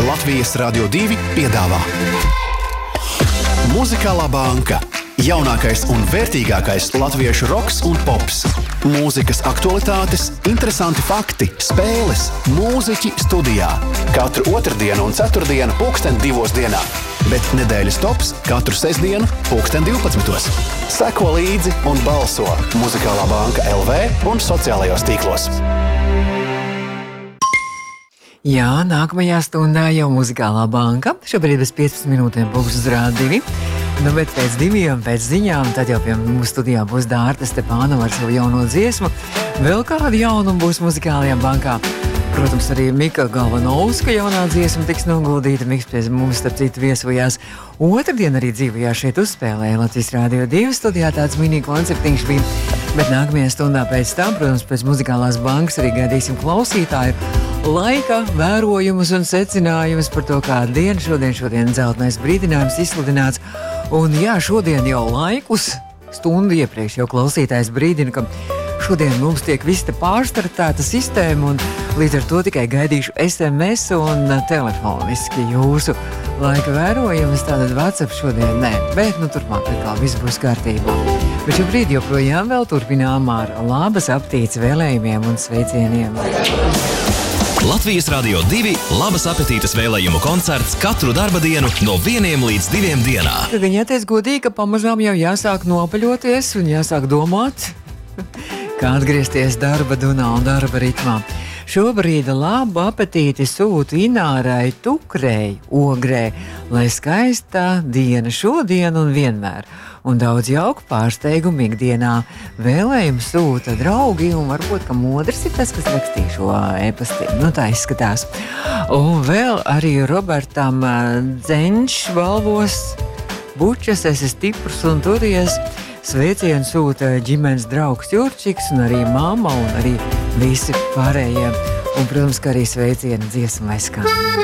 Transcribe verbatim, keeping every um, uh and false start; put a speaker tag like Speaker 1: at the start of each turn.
Speaker 1: Latvijas Radio divi piedāvā Muzikālā banka. Jaunākais un vērtīgākais latviešu roks un pops. Mūzikas aktualitātes, interesanti fakti, spēles, mūziķi studijā. Katru otrdienu un ceturtdienu pulksten divos dienā. Bet nedēļas tops katru sestdienu pulksten divpadsmitos. Seko līdzi un balso Muzikālā banka L V un sociālajos tīklos.
Speaker 2: Jā, nākamajā stundā jau Muzikālā banka. Šobrīd bez piecpadsmit minūtēm būs uz Rādio divi. Nu, bet pēc diviem, pēc ziņām, tad jau pie mums studijā būs Dārta Stepānova ar savu jauno dziesmu. Vēl kādu jaunumu būs Muzikālajā bankā. Protams, arī Mika Galvanovska jaunā dziesma tiks noguldīta. Miks pie mums, starp citu, viesojās otrdien arī dzīvajā šeit uzspēlēja Latvijas Rādio divi studijā. Tāds mini koncertiņš bija. Bet nākamajā stundā pēc tam, protams, pēc Muzikālās bankas arī gaidīsim klausītāju laika vērojumus un secinājumus par to, kāda diena šodien, šodien dzeltenais brīdinājums izsludināts. Un jā, šodien jau laikus, stundu iepriekš jau klausītājs brīdina, ka šodien mums tiek visa pārstartēta sistēma un līdz ar to tikai gaidīšu S M S un telefoniski jūsu laika vērojumus. Tātad WhatsApp šodien nē, bet nu turpmāk kā viss būs kārtībā. Bet šobrīd joprojām vēl turpinām ar labas aptītes vēlējumiem un sveicieniem.
Speaker 3: Latvijas Radio divi labas apetītes vēlējumu koncerts katru darba dienu no vieniem līdz diviem dienā.
Speaker 2: Tad gan jāties godīgi, ka pamazām jau jāsāk nopaļoties un jāsāk domāt, kā atgriezties darba dunā un darba ritmā. Šobrīd labu apetīti sūta Inārai Tukrei Ogrē, lai skaista diena šodien un vienmēr. Un daudz jauku pārsteigumu ikdienā. Vēlējumu sūta draugi, un varbūt, ka Modris ir tas, kas rakstīja šo e-pasti. Nu, tā izskatās. Un vēl arī Robertam Dzeņš balvos bučas, esi stiprs un turies. Sveicienu sūta ģimenes draugs Jurčiks un arī mamma un arī visi pārējie. Un, protams, ka arī sveicienu dziesmai skan.